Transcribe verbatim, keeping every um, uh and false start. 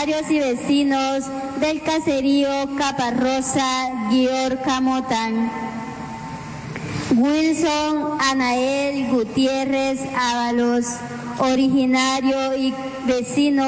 originarios y vecinos del caserío Caparrosa, Guior Camotán. Wilson Anael Gutiérrez Ábalos, originario y vecino